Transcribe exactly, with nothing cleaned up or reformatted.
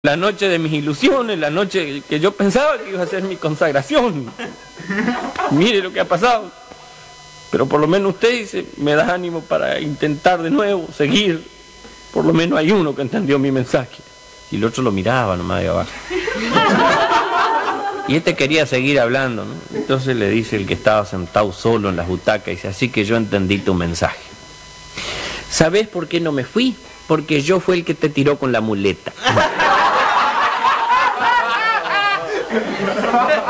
La noche de mis ilusiones, la noche que yo pensaba que iba a ser mi consagración. Mire lo que ha pasado. Pero por lo menos usted dice, me da ánimo para intentar de nuevo, seguir. Por lo menos hay uno que entendió mi mensaje. Y el otro lo miraba nomás de abajo. Y este quería seguir hablando, ¿no? Entonces le dice el que estaba sentado solo en las butacas, dice, así que yo entendí tu mensaje. ¿Sabés por qué no me fui? Porque yo fui el que te tiró con la muleta.